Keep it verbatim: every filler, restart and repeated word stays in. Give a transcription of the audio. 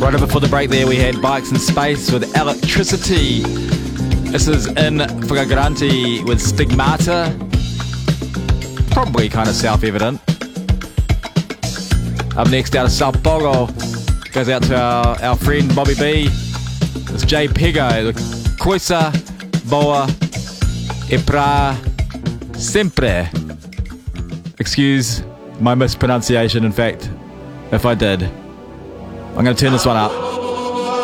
Right before the break there we had Bikes in Space with Electricity. This is In Flagranti with Stigmata. Probably kind of self-evident. Up next out of Sao Paulo, goes out to our, our friend Bobby B. It's Jay Pego, the Coisa Boa e pra sempre. Excuse my mispronunciation, in fact, if I did. I'm going to turn this one up.